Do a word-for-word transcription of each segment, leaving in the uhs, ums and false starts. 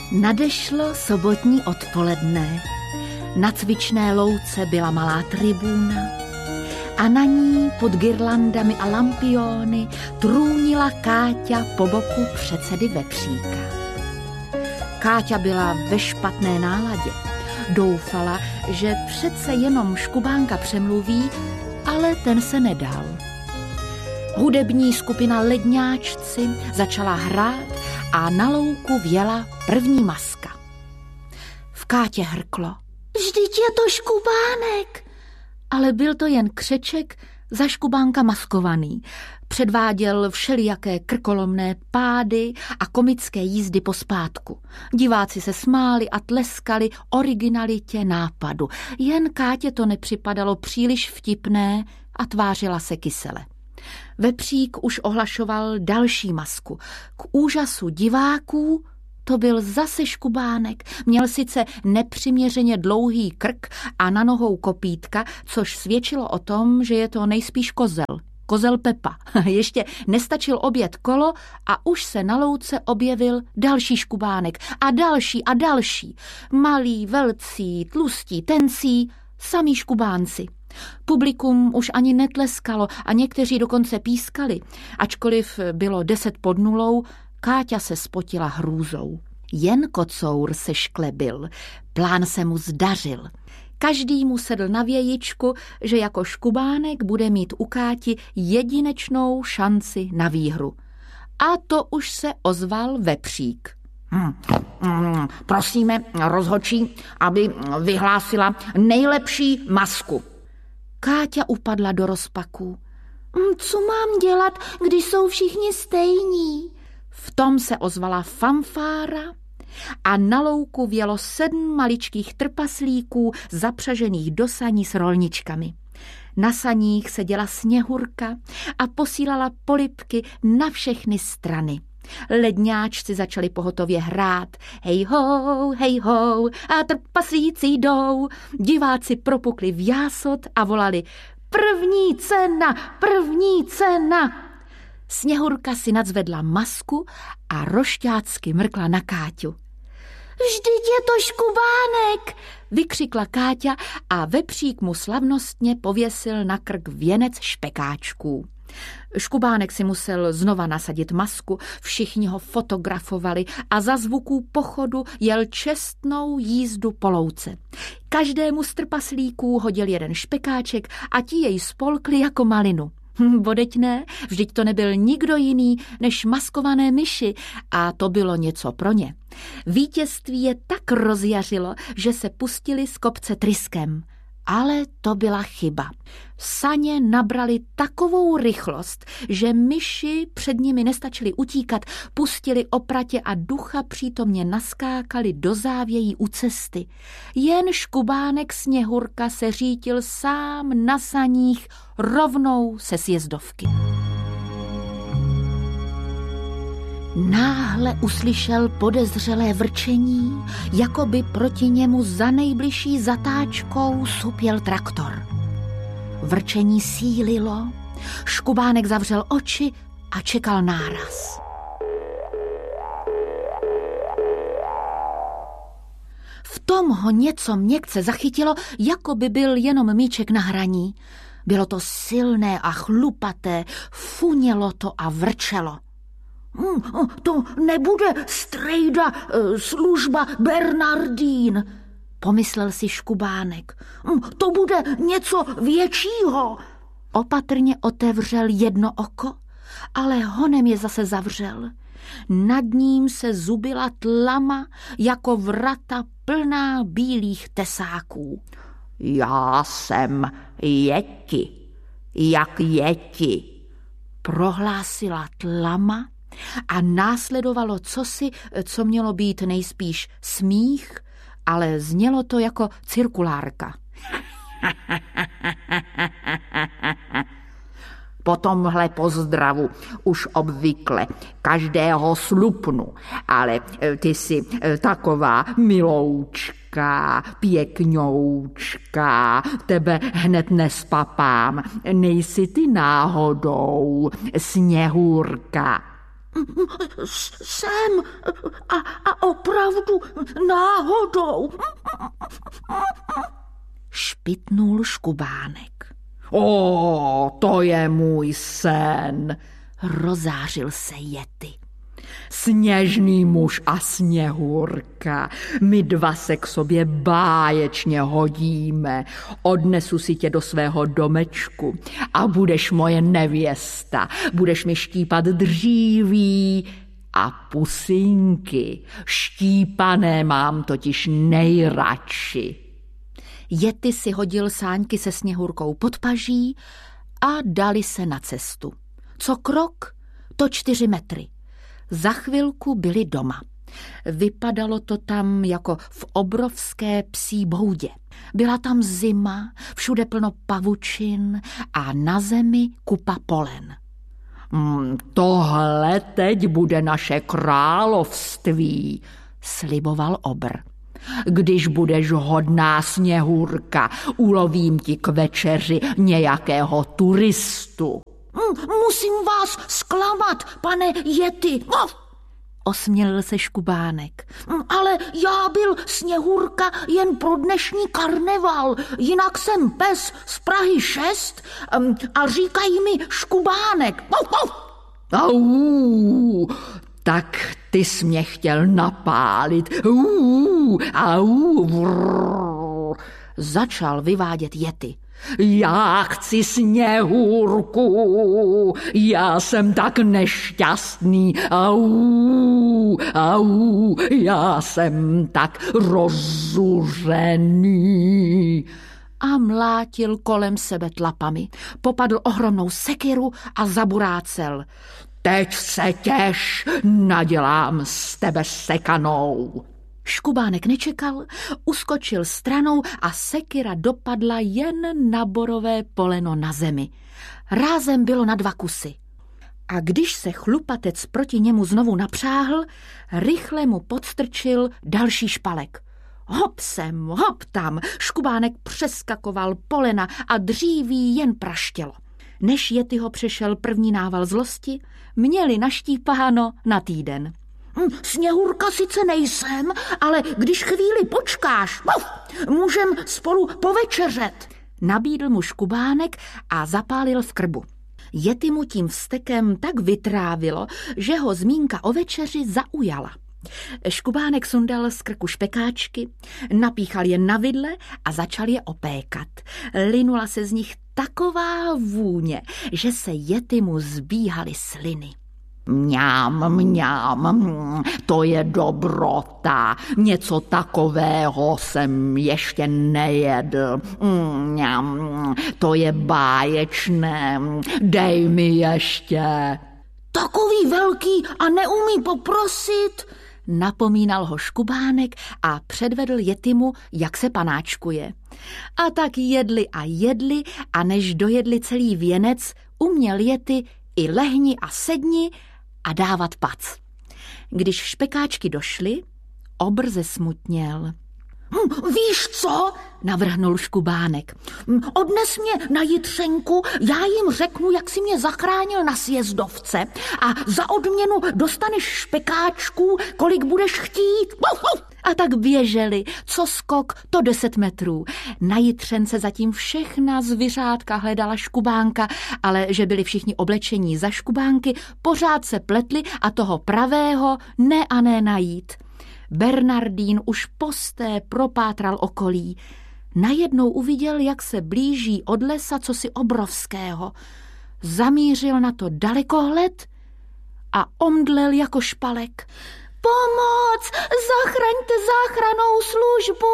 Nadešlo sobotní odpoledne. Na cvičné louce byla malá tribúna a na ní pod girlandami a lampiony trůnila Káťa po boku předsedy Vepříka. Káťa byla ve špatné náladě. Doufala, že přece jenom Škubánka přemluví, ale ten se nedal. Hudební skupina Ledňáčci začala hrát a na louku vjela první maska. V Kátě hrklo: Vždyť je to Škubánek! Ale byl to jen křeček za Škubánka maskovaný. Předváděl všelijaké krkolomné pády a komické jízdy pospátku. Diváci se smáli a tleskali originalitě nápadu. Jen Kátě to nepřipadalo příliš vtipné a tvářila se kysele. Vepřík už ohlašoval další masku. K úžasu diváků to byl zase Škubánek. Měl sice nepřiměřeně dlouhý krk a na nohou kopítka, což svědčilo o tom, že je to nejspíš kozel. Kozel Pepa. Ještě nestačil objet kolo a už se na louce objevil další Škubánek a další a další. Malí, velcí, tlustí, tencí, samí Škubánci. Publikum už ani netleskalo a někteří dokonce pískali. Ačkoliv bylo deset pod nulou, Káťa se spotila hrůzou. Jen kocour se šklebil, plán se mu zdařil. Každý mu sedl na vějičku, že jako Škubánek bude mít u Káti jedinečnou šanci na výhru. A to už se ozval Vepřík. Hmm. Hmm. Prosíme rozhodčí, aby vyhlásila nejlepší masku. Káťa upadla do rozpaků. Co mám dělat, když jsou všichni stejní? V tom se ozvala fanfára a na louku vjelo sedm maličkých trpaslíků zapřažených do saní s rolničkami. Na saních seděla Sněhurka a posílala polibky na všechny strany. Ledňáčci začali pohotově hrát. Hej ho, hej ho, a trpaslíci jdou. Diváci propukli v jásot a volali: První cena, první cena. Sněhurka si nadzvedla masku a rošťácky mrkla na Káťu. Vždyť je to Škubánek, vykřikla Káťa a Vepřík mu slavnostně pověsil na krk věnec špekáčků. Škubánek si musel znova nasadit masku, všichni ho fotografovali a za zvuků pochodu jel čestnou jízdu po louce. Každému z trpaslíků hodil jeden špekáček a ti jej spolkli jako malinu. Bodeť ne, vždyť to nebyl nikdo jiný než maskované myši a to bylo něco pro ně. Vítězství je tak rozjařilo, že se pustili z kopce tryskem. Ale to byla chyba. Saně nabrali takovou rychlost, že myši před nimi nestačili utíkat, pustili opratě a ducha přítomně naskákali do závějí u cesty. Jen Škubánek Sněhurka se řítil sám na saních rovnou se sjezdovky. Náhle uslyšel podezřelé vrčení, jako by proti němu za nejbližší zatáčkou supěl traktor. Vrčení sílilo, Škubánek zavřel oči a čekal náraz. V tom ho něco měkce zachytilo, jako by byl jenom míček na hraní. Bylo to silné a chlupaté, funělo to a vrčelo. Hmm, to nebude strejda, služba Bernardín, pomyslel si Škubánek. Hmm, to bude něco většího. Opatrně otevřel jedno oko, ale honem je zase zavřel. Nad ním se zubila tlama jako vrata plná bílých tesáků. Já jsem Jeti, jak Jeti, prohlásila tlama a následovalo cosi, co mělo být nejspíš smích, ale znělo to jako cirkulárka. Po tomhle pozdravu už obvykle každého slupnu, ale ty jsi taková miloučka, pěkňoučka, tebe hned nespapám, nejsi ty náhodou Sněhurka. Jsem a, a opravdu náhodou. Špitnul Škubánek. O, to je můj sen, rozářil se Yeti. Sněžný muž a Sněhurka, my dva se k sobě báječně hodíme. Odnesu si tě do svého domečku a budeš moje nevěsta. Budeš mi štípat dříví a pusinky. Štípané mám totiž nejradši. Yeti si hodil sáňky se Sněhurkou pod paží a dali se na cestu. Co krok, to čtyři metry. Za chvilku byli doma. Vypadalo to tam jako v obrovské psí boudě. Byla tam zima, všude plno pavučin a na zemi kupa polen. Mm, tohle teď bude naše království, sliboval obr. Když budeš hodná Sněhurka, ulovím ti k večeři nějakého turistu. Musím vás zklamat, pane Yeti. Osmělil se Škubánek. Ale já byl Sněhurka jen pro dnešní karneval, jinak jsem pes z Prahy šest a říkají mi Škubánek. Au, tak ty jsi mě chtěl napálit. Au, au, vrr. Začal vyvádět Yeti. Já chci Sněhurku, já jsem tak nešťastný, au, au, já jsem tak rozuřený. A mlátil kolem sebe tlapami, popadl ohromnou sekiru a zaburácel. Teď se těš, nadělám z tebe sekanou. Škubánek nečekal, uskočil stranou a sekira dopadla jen na borové poleno na zemi. Rázem bylo na dva kusy. A když se chlupatec proti němu znovu napřáhl, rychle mu podstrčil další špalek. Hop sem, hop tam, Škubánek přeskakoval polena a dříví jen praštělo. Než Yeti ho přešel první nával zlosti, měli naštípáno na týden. Sněhurka sice nejsem, ale když chvíli počkáš, můžem spolu povečeřet. Nabídl mu Škubánek a zapálil v krbu. Yeti mu tím vztekem tak vytrávilo, že ho zmínka o večeři zaujala. Škubánek sundal z krku špekáčky, napíchal je na vidle a začal je opékat. Linula se z nich taková vůně, že se Yeti mu zbíhaly sliny. Mňám, mňám, to je dobrota. Něco takového jsem ještě nejedl. Mňám, to je báječné. Dej mi ještě. Takový velký a neumí poprosit, napomínal ho Škubánek a předvedl Yetimu, jak se panáčkuje. A tak jedli a jedli a než dojedli celý věnec, uměl Yeti i lehni a sedni a dávat pac. Když špekáčky došly, obr zesmutněl. Hm, víš co? Navrhnul Škubánek. Odnes mě na jitřenku, já jim řeknu, jak si mě zachránil na sjezdovce a za odměnu dostaneš špekáčků, kolik budeš chtít. A tak běželi, co skok, to deset metrů. Na jitřence zatím všechna zvířátka hledala Škubánka, ale že byli všichni oblečení za Škubánky, pořád se pletli a toho pravého ne a ne najít. Bernardín už posté propátral okolí. Najednou uviděl, jak se blíží od lesa cosi obrovského. Zamířil na to dalekohled a omdlel jako špalek. Pomoc! Zachraňte záchrannou službu!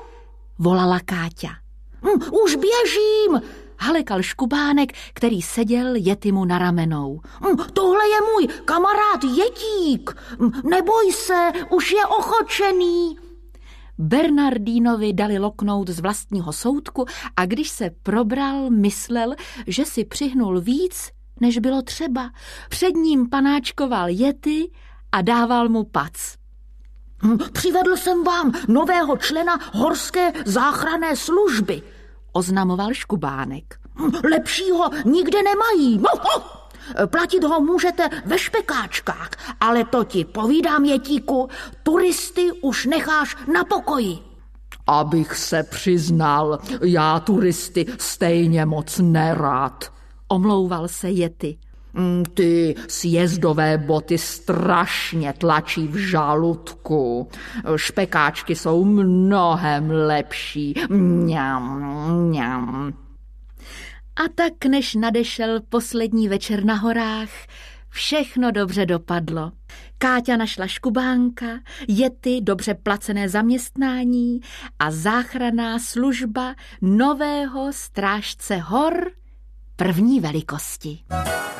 Volala Káťa. Hm, už běžím! Halekal Škubánek, který seděl Yetimu na ramenou. Hm, tohle je můj kamarád Jetík. Hm, neboj se, už je ochočený. Bernardínovi dali loknout z vlastního soudku a když se probral, myslel, že si přihnul víc, než bylo třeba. Před ním panáčkoval Yeti a dával mu pac. Hm, přivedl jsem vám nového člena horské záchranné služby, oznamoval Škubánek. Hm, lepšího nikde nemají. Platit ho můžete ve špekáčkách, ale to ti povídám, Jetíku, turisty už necháš na pokoji. Abych se přiznal, já turisty stejně moc nerad, omlouval se Yeti. Ty sjezdové boty strašně tlačí v žaludku. Špekáčky jsou mnohem lepší. Mňam, mňam. A tak, než nadešel poslední večer na horách, všechno dobře dopadlo. Káťa našla škubánka, Yeti dobře placené zaměstnání a záchranná služba nového strážce hor první velikosti.